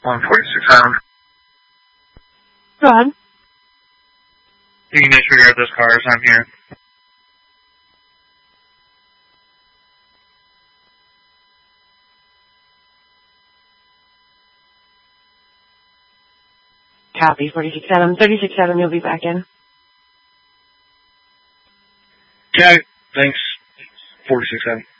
146 Go ahead. You can disregard those cars. I'm here. Copy, 46-7. 36-7, you'll be back in. Okay, thanks. 46-7.